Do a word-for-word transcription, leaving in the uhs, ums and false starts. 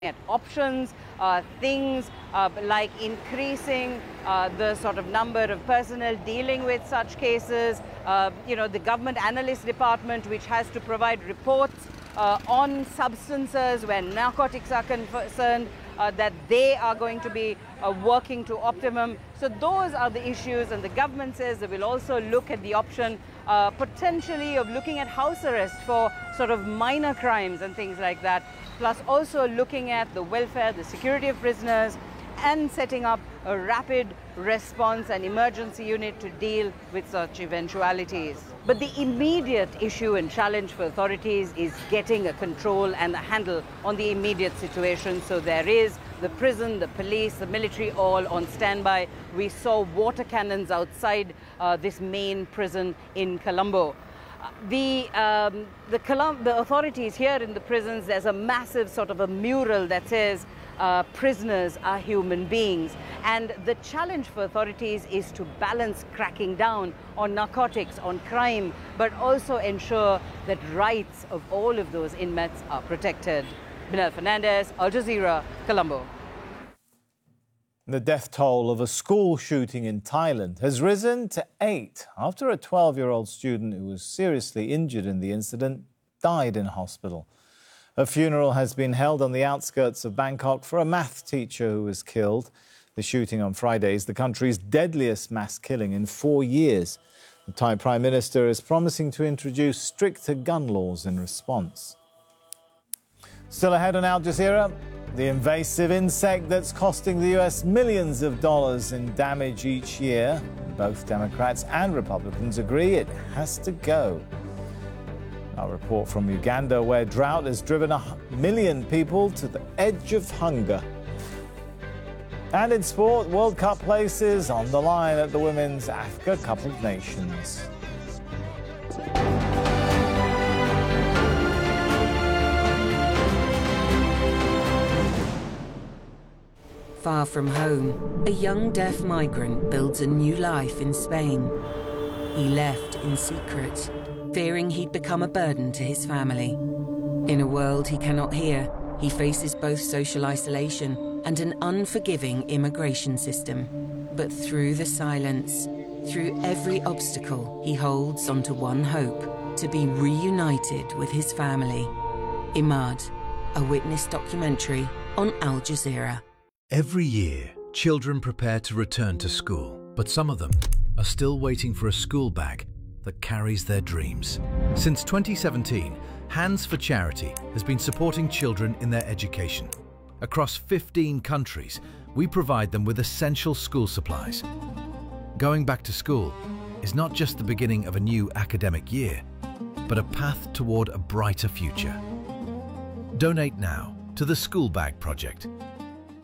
at options, uh, things uh, like increasing uh, the sort of number of personnel dealing with such cases. Uh, you know, the government analyst department, which has to provide reports uh, on substances when narcotics are concerned, uh, that they are going to be uh, working to optimum. So those are the issues, and the government says they will also look at the option uh, potentially of looking at house arrest for sort of minor crimes and things like that, plus also looking at the welfare, the security of prisoners, and setting up a rapid response and emergency unit to deal with such eventualities. But the immediate issue and challenge for authorities is getting a control and a handle on the immediate situation. So there is the prison, the police, the military all on standby. We saw water cannons outside uh, this main prison in Colombo. The, um, the, Colum the authorities here in the prisons, there's a massive sort of a mural that says uh, prisoners are human beings. And the challenge for authorities is to balance cracking down on narcotics, on crime, but also ensure that rights of all of those inmates are protected. Binel Fernandez, Al Jazeera, Colombo. The death toll of a school shooting in Thailand has risen to eight after a twelve-year-old student who was seriously injured in the incident died in hospital. A funeral has been held on the outskirts of Bangkok for a math teacher who was killed. The shooting on Friday is the country's deadliest mass killing in four years. The Thai Prime Minister is promising to introduce stricter gun laws in response. Still ahead on Al Jazeera, the invasive insect that's costing the U S millions of dollars in damage each year. Both Democrats and Republicans agree it has to go. A report from Uganda, where drought has driven a million people to the edge of hunger. And in sport, World Cup places on the line at the Women's Africa Cup of Nations. Far from home, a young deaf migrant builds a new life in Spain. He left in secret, fearing he'd become a burden to his family. In a world he cannot hear, he faces both social isolation and an unforgiving immigration system. But through the silence, through every obstacle, he holds onto one hope: to be reunited with his family. Imad, a witness documentary on Al Jazeera. Every year, children prepare to return to school, but some of them are still waiting for a school bag that carries their dreams. Since twenty seventeen, Hands for Charity has been supporting children in their education. Across fifteen countries, we provide them with essential school supplies. Going back to school is not just the beginning of a new academic year, but a path toward a brighter future. Donate now to the School Bag Project.